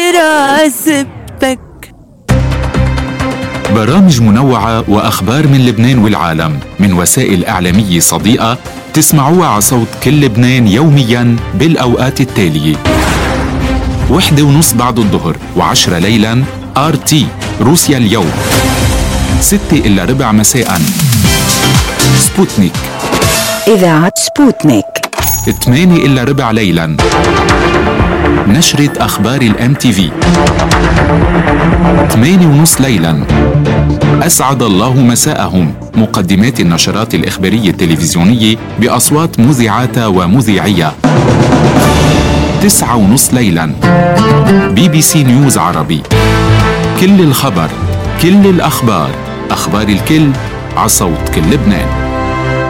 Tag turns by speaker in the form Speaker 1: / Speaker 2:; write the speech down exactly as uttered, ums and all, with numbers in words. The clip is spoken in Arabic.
Speaker 1: براسبتك.
Speaker 2: برامج منوعة وأخبار من لبنان والعالم من وسائل إعلامية صديقة تسمعوها على صوت كل لبنان يومياً بالأوقات التالية: وحدة ونص بعد الظهر وعشرة ليلاً آر تي روسيا اليوم، ستة إلا ربع مساءً سبوتنيك
Speaker 3: إذاعة سبوتنيك،
Speaker 2: ثمانية إلا ربع ليلاً نشرة أخبار الام تي في، ثمانية ونص ليلاً أسعد الله مساءهم، مقدمات النشرات الإخبارية التلفزيونية بأصوات مذيعاتها ومذيعيها. تسعة ونص ليلاً بي بي سي نيوز عربي، كل الخبر، كل الأخبار، أخبار الكل، عصوت كل لبنان.